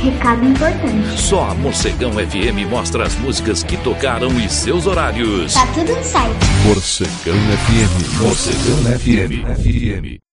Recado importante. Só a Morcegão FM mostra as músicas que tocaram e seus horários. Tá tudo no site. Morcegão FM. Morcegão FM.